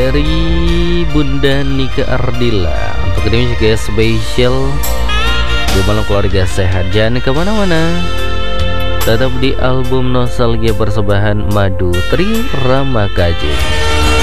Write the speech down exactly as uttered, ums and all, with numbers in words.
dari Bunda Nika Ardila. Untuk ini juga spesial di malam keluarga sehat. Jangan kemana-mana, tetap di album Nostalgia Persembahan Madu Tri Ramakaji.